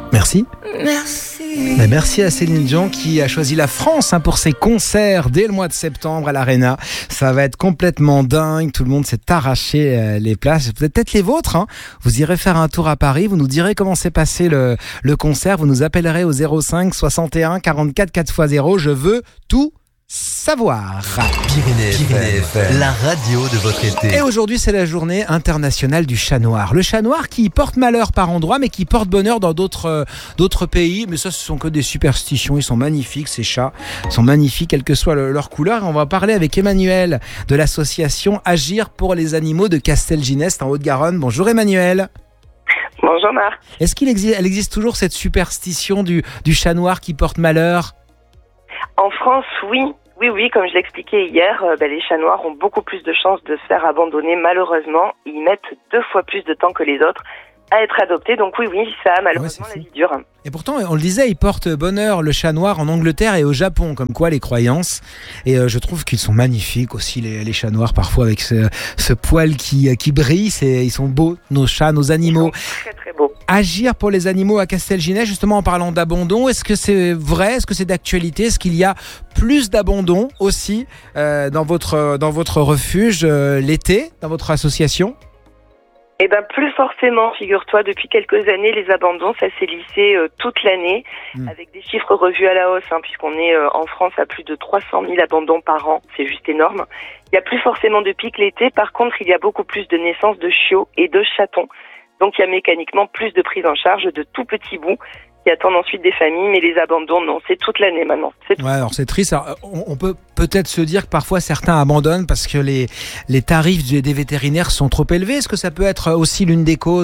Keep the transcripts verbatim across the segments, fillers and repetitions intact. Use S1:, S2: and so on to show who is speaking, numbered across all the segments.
S1: Merci.
S2: Merci.
S1: Mais merci à Céline Dion qui a choisi la France hein, pour ses concerts dès le mois de septembre à l'Arena. Ça va être complètement dingue. Tout le monde s'est arraché euh, les places. Peut-être les vôtres. Hein. Vous irez faire un tour à Paris. Vous nous direz comment s'est passé le, le concert. Vous nous appellerez au zéro cinq soixante et un quarante-quatre quatre fois zéro. Je veux tout savoir.
S3: Pyrénées, Pyrénées F M, la radio de votre été.
S1: Et aujourd'hui, c'est la journée internationale du chat noir. Le chat noir qui porte malheur par endroits, mais qui porte bonheur dans d'autres, euh, d'autres pays. Mais ça, ce sont que des superstitions. Ils sont magnifiques, ces chats. Ils sont magnifiques, quelle que soit le, leur couleur. Et on va parler avec Emmanuel de l'association Agir pour les animaux de Castelginest, en Haute-Garonne. Bonjour Emmanuel.
S4: Bonjour Marc.
S1: Est-ce qu'il existe, elle existe toujours cette superstition du, du chat noir qui porte malheur ?
S4: En France, oui. Oui, oui, comme je l'expliquais hier, euh, ben, les chats noirs ont beaucoup plus de chances de se faire abandonner, malheureusement. Ils mettent deux fois plus de temps que les autres à être adoptés. Donc oui, oui, ça a malheureusement ouais, la vie dure.
S1: Et pourtant, on le disait, ils portent bonheur, le chat noir, en Angleterre et au Japon, comme quoi les croyances. Et euh, je trouve qu'ils sont magnifiques aussi, les, les chats noirs, parfois avec ce, ce poil qui, qui brille. C'est, ils sont beaux, nos chats, nos animaux.
S4: Ils sont très, très beaux.
S1: Agir pour les animaux à Castelginest, justement en parlant d'abandon, est-ce que c'est vrai, est-ce que c'est d'actualité, est-ce qu'il y a plus d'abandon aussi euh, dans, votre, dans votre refuge euh, l'été, dans votre association ?
S4: Eh bien, plus forcément, figure-toi, depuis quelques années, les abandons, ça s'est lissé euh, toute l'année, mmh. avec des chiffres revus à la hausse, hein, puisqu'on est euh, en France à plus de trois cent mille abandons par an, c'est juste énorme. Il n'y a plus forcément de pic l'été, par contre, il y a beaucoup plus de naissances de chiots et de chatons. Donc il y a mécaniquement plus de prise en charge de tout petits bouts qui attendent ensuite des familles, mais les abandons, non, c'est toute l'année maintenant. C'est
S1: ouais, alors c'est triste. Alors, on, on peut peut-être se dire que parfois certains abandonnent parce que les, les tarifs des vétérinaires sont trop élevés. Est-ce que ça peut être aussi l'une des causes ?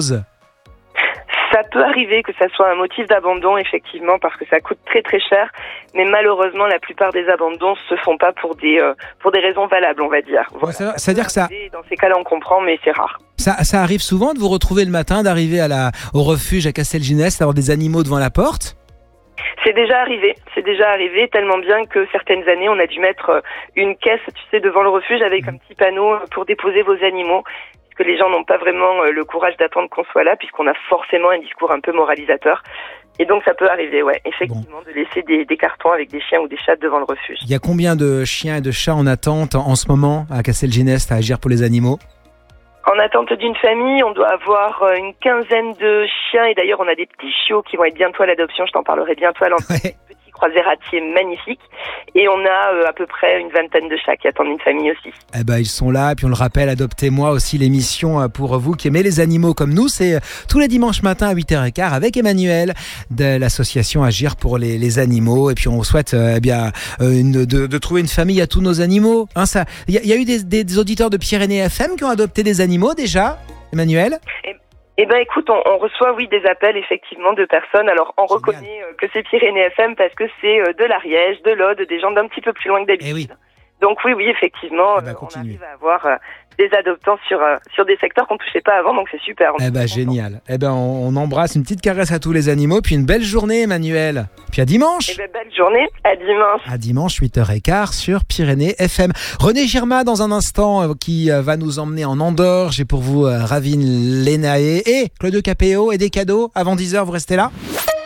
S4: Ça peut arriver que ça soit un motif d'abandon, effectivement, parce que ça coûte très très cher. Mais malheureusement, la plupart des abandons se font pas pour des euh, pour des raisons valables, on va dire. Voilà.
S1: Ouais, ça, ça, ça veut dire que ça.
S4: Dans ces cas-là, on comprend, mais c'est rare.
S1: Ça, ça arrive souvent de vous retrouver le matin, d'arriver à la au refuge à Castelginest, d'avoir des animaux devant la porte ?
S4: C'est déjà arrivé, c'est déjà arrivé, tellement bien que certaines années, on a dû mettre une caisse, tu sais, devant le refuge avec un petit panneau pour déposer vos animaux. Que les gens n'ont pas vraiment le courage d'attendre qu'on soit là, puisqu'on a forcément un discours un peu moralisateur. Et donc ça peut arriver, ouais, effectivement, bon. de laisser des, des cartons avec des chiens ou des chats devant le refuge.
S1: Il y a combien de chiens et de chats en attente en, en ce moment à Castelginest, à Agir pour les animaux ?
S4: En attente d'une famille, on doit avoir une quinzaine de chiens, et d'ailleurs on a des petits chiots qui vont être bientôt à l'adoption, je t'en parlerai bientôt à l'antenne. Ouais. Petits croisératiers magnifiques. Et on a euh, à peu près une vingtaine de chats qui attendent une famille aussi.
S1: Eh ben, ils sont là, et puis on le rappelle, Adoptez-moi aussi, l'émission pour vous qui aimez les animaux comme nous. C'est tous les dimanches matins à huit heures quinze avec Emmanuel de l'association Agir pour les, les animaux. Et puis on souhaite euh, eh bien, une, de, de trouver une famille à tous nos animaux. Hein, ça, il y, y a eu des, des, des auditeurs de Pyrénées F M qui ont adopté des animaux déjà, Emmanuel ?
S4: et... Eh ben écoute, on, on reçoit oui des appels effectivement de personnes. Alors on Génial. reconnaît euh, que c'est Pyrénées F M parce que c'est euh, de l'Ariège, de l'Aude, des gens d'un petit peu plus loin que d'habitude. Eh oui. Donc oui, oui, effectivement, eh ben, euh, on arrive à avoir euh, des adoptants sur euh, sur des secteurs qu'on touchait pas avant, donc c'est super.
S1: Eh ben génial. Eh ben on, on embrasse, une petite caresse à tous les animaux, puis une belle journée, Emmanuel. Puis à dimanche.
S4: Eh ben belle journée, à dimanche.
S1: À dimanche huit heures quinze sur Pyrénées F M. René Girma dans un instant euh, qui euh, va nous emmener en Andorre. J'ai pour vous euh, Ravine Lenae et Claudio Capéo et des cadeaux avant dix heures. Vous restez là.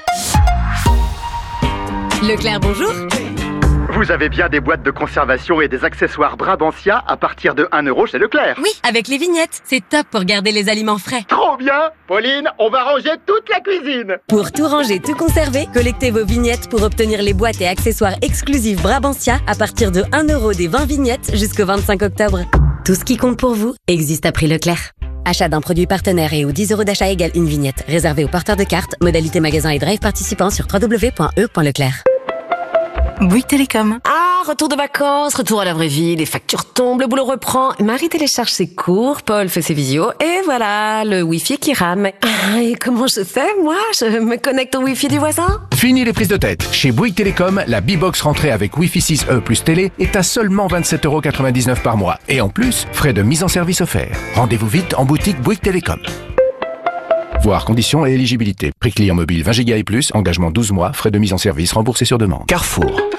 S5: Leclerc, bonjour.
S6: Vous avez bien des boîtes de conservation et des accessoires Brabantia à partir de un euro chez Leclerc.
S5: Oui, avec les vignettes. C'est top pour garder les aliments frais.
S6: Trop bien! Pauline, on va ranger toute la cuisine.
S5: Pour tout ranger, tout conserver, collectez vos vignettes pour obtenir les boîtes et accessoires exclusifs Brabantia à partir de un euro des vingt vignettes jusqu'au vingt-cinq octobre. Tout ce qui compte pour vous existe à prix Leclerc. Achat d'un produit partenaire et ou dix euros d'achat égale une vignette. Réservé aux porteurs de cartes. Modalité magasin et drive participants sur w w w point e point leclerc.
S7: Bouygues Télécom.
S8: Ah, retour de vacances, retour à la vraie vie, les factures tombent, le boulot reprend. Marie télécharge ses cours, Paul fait ses visios, et voilà, le Wi-Fi qui rame. Ah, et comment je fais, moi? Je me connecte au Wi-Fi du voisin?
S9: Fini les prises de tête. Chez Bouygues Télécom, la B-Box rentrée avec Wi-Fi six E plus télé est à seulement vingt-sept euros quatre-vingt-dix-neuf par mois. Et en plus, frais de mise en service offerts. Rendez-vous vite en boutique Bouygues Télécom. Voir conditions et éligibilité. Prix client mobile vingt gigas et plus, engagement douze mois, frais de mise en service remboursés sur demande. Carrefour.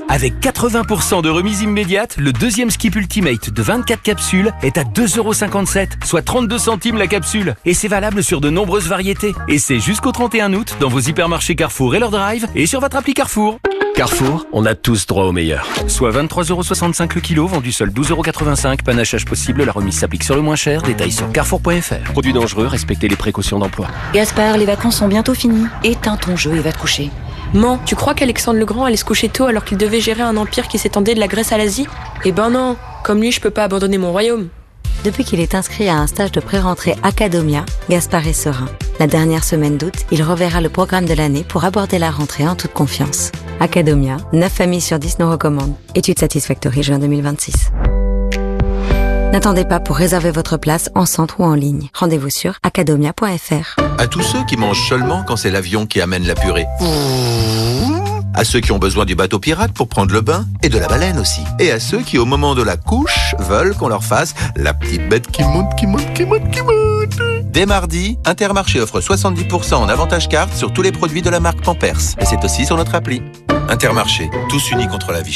S2: Avec quatre-vingts pour cent de remise immédiate, le deuxième Skip Ultimate de vingt-quatre capsules est à deux euros cinquante-sept, soit trente-deux centimes la capsule. Et c'est valable sur de nombreuses variétés. Et c'est jusqu'au trente et un août dans vos hypermarchés Carrefour et leur drive et sur votre appli Carrefour.
S10: Carrefour, on a tous droit au meilleur.
S2: Soit vingt-trois euros soixante-cinq le kilo, vendu seul douze euros quatre-vingt-cinq. Panachage possible, la remise s'applique sur le moins cher. Détails sur carrefour point f r.
S10: Produit dangereux, respectez les précautions d'emploi.
S11: Gaspard, les vacances sont bientôt finies. Éteins ton jeu et va te coucher.
S12: Man, tu crois qu'Alexandre le Grand allait se coucher tôt alors qu'il devait gérer un empire qui s'étendait de la Grèce à l'Asie? Eh ben non, comme lui je peux pas abandonner mon royaume.
S5: Depuis qu'il est inscrit à un stage de pré-rentrée Academia, Gaspard est serein. La dernière semaine d'août, il reverra le programme de l'année pour aborder la rentrée en toute confiance. Academia, neuf familles sur dix nous recommandent. Étude Satisfactory juin deux mille vingt-six. N'attendez pas pour réserver votre place en centre ou en ligne. Rendez-vous sur academia point f r.
S13: À tous ceux qui mangent seulement quand c'est l'avion qui amène la purée. À ceux qui ont besoin du bateau pirate pour prendre le bain et de la baleine aussi. Et à ceux qui, au moment de la couche, veulent qu'on leur fasse la petite bête qui monte, qui monte, qui monte, qui monte. Dès mardi, Intermarché offre soixante-dix pour cent en avantage carte sur tous les produits de la marque Pampers. Et c'est aussi sur notre appli. Intermarché, tous unis contre la vie